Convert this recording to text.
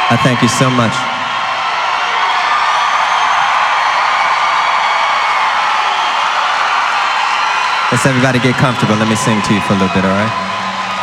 I thank you so much. Let's everybody get comfortable. Let me sing to you for a little bit, all right?